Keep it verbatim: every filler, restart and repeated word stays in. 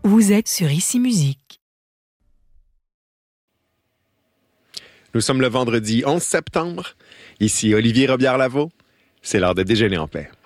Vous êtes sur Ici Musique. Nous sommes le vendredi onze septembre. Ici Olivier Robillard-Lavaux. C'est l'heure de déjeuner en paix.